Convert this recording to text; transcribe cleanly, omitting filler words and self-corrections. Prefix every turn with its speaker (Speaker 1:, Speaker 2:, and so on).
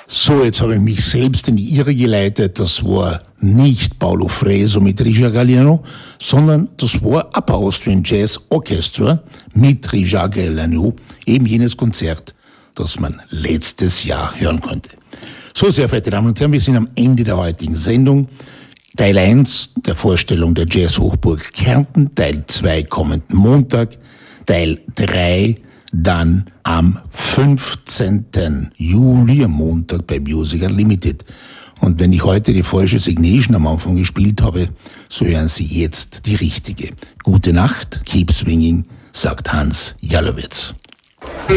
Speaker 1: So, jetzt habe ich mich selbst in die Irre geleitet. Das war nicht Paulo Freso mit Richard Galliano, sondern das war Upper Austrian Jazz Orchestra mit Richard Galliano, eben jenes Konzert, das man letztes Jahr hören konnte. So, sehr verehrte Damen und Herren, wir sind am Ende der heutigen Sendung. Teil 1 der Vorstellung der Jazz-Hochburg Kärnten, Teil 2 kommenden Montag, Teil 3 dann am 15. Juli, am Montag bei Music Unlimited. Und wenn ich heute die falsche Signation am Anfang gespielt habe, so hören Sie jetzt die richtige. Gute Nacht, keep swinging, sagt Hans Jalowitz.